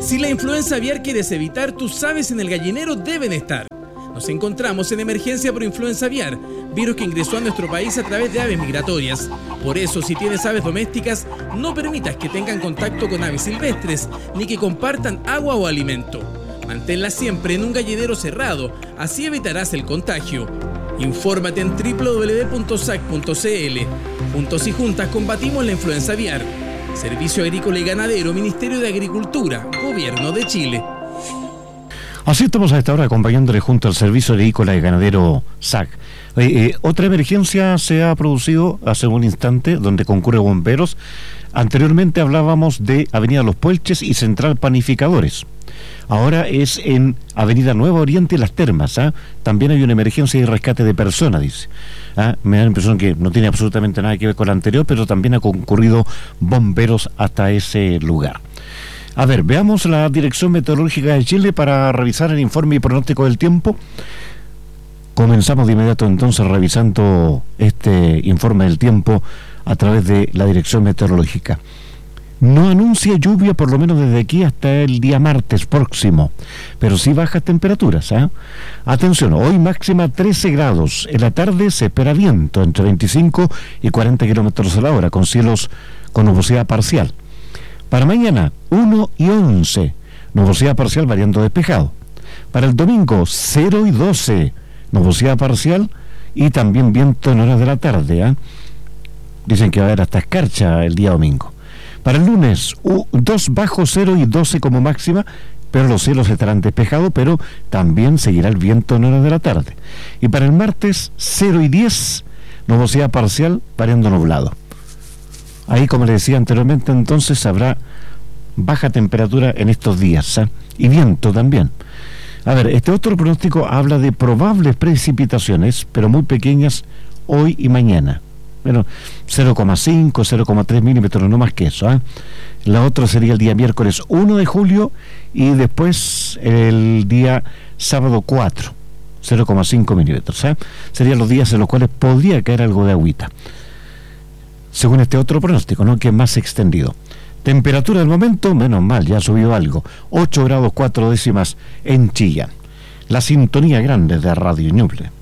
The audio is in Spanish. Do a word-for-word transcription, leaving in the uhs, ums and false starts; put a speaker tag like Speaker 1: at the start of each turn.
Speaker 1: Si la influenza aviar quieres evitar, tus aves en el gallinero deben estar. Nos encontramos en emergencia por influenza aviar, virus que ingresó a nuestro país a través de aves migratorias. Por eso, si tienes aves domésticas, no permitas que tengan contacto con aves silvestres, ni que compartan agua o alimento. Manténlas siempre en un gallinero cerrado, así evitarás el contagio. Infórmate en doble u doble u doble u punto s a c punto c l. Juntos y juntas combatimos la influenza aviar. Servicio Agrícola y Ganadero, Ministerio de Agricultura, Gobierno de Chile.
Speaker 2: Así estamos a esta hora acompañándole junto al Servicio Agrícola y Ganadero S A C. Eh, eh, otra emergencia se ha producido hace un instante donde concurren bomberos. Anteriormente hablábamos de Avenida Los Puelches y Central Panificadores. Ahora es en Avenida Nueva Oriente y Las Termas. ¿ah? También hay una emergencia y rescate de personas, dice. ¿Ah? Me da la impresión que no tiene absolutamente nada que ver con la anterior, pero también ha concurrido bomberos hasta ese lugar. A ver, veamos la Dirección Meteorológica de Chile para revisar el informe y pronóstico del tiempo. Comenzamos de inmediato entonces revisando este informe del tiempo a través de la Dirección Meteorológica. No anuncia lluvia por lo menos desde aquí hasta el día martes próximo, pero sí bajas temperaturas. ¿eh? Atención, hoy máxima trece grados, en la tarde se espera viento entre veinticinco y cuarenta kilómetros a la hora, con cielos con nubosidad parcial. Para mañana, uno y once, nubosidad parcial variando despejado. Para el domingo, cero y doce, nubosidad parcial y también viento en horas de la tarde. ¿eh? Dicen que va a haber hasta escarcha el día domingo. Para el lunes, dos bajo cero y doce como máxima, pero los cielos estarán despejados, pero también seguirá el viento en horas de la tarde. Y para el martes, cero y diez, nubosidad parcial variando nublado. Ahí, como les decía anteriormente, entonces habrá baja temperatura en estos días, ¿eh? y viento también. A ver, este otro pronóstico habla de probables precipitaciones, pero muy pequeñas hoy y mañana. Bueno, cero coma cinco, cero coma tres milímetros, no más que eso. ¿eh? La otra sería el día miércoles uno de julio y después el día sábado cuatro, cero coma cinco milímetros. ¿eh? Serían los días en los cuales podría caer algo de agüita. Según este otro pronóstico, ¿no? que es más extendido. Temperatura del momento, menos mal, ya ha subido algo. ocho grados cuatro décimas en Chillán. La sintonía grande de Radio Ñuble.